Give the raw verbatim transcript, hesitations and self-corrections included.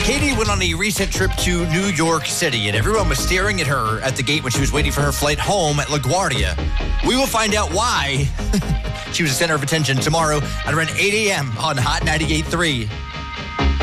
Katie went on a recent trip to New York City, and everyone was staring at her at the gate when she was waiting for her flight home at LaGuardia. We will find out why she was the center of attention tomorrow at around eight a.m. on Hot ninety-eight point three.